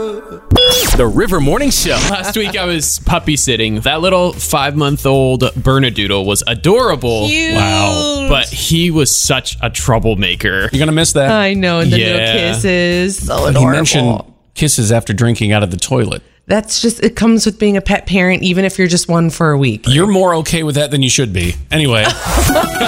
The River Morning Show. Last week I was puppy sitting. That little 5-month-old Bernedoodle was adorable. Cute. Wow. But he was such a troublemaker. You're going to miss that. I know, and the Yeah. little kisses. So He adorable. mentioned kisses after drinking out of the toilet. That's just, it comes with being a pet parent, even if you're just one for a week. You're more okay with that than you should be. Anyway.